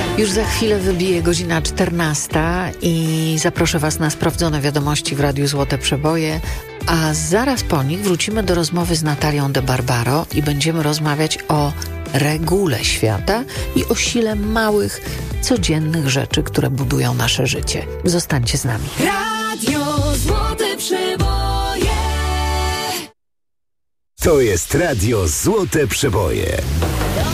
Już za chwilę wybije godzina 14 i zaproszę Was na sprawdzone wiadomości w Radiu Złote Przeboje, a zaraz po nich wrócimy do rozmowy z Natalią de Barbaro i będziemy rozmawiać o regule świata i o sile małych, codziennych rzeczy, które budują nasze życie. Zostańcie z nami. Radio Złote Przeboje. To jest Radio Złote Przeboje.